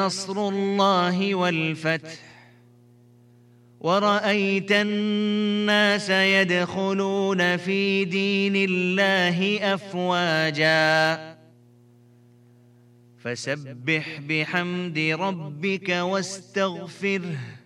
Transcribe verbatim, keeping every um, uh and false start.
نصر الله والفتح ورأيت الناس يدخلون في دين الله أفواجا فسبح بحمد ربك واستغفره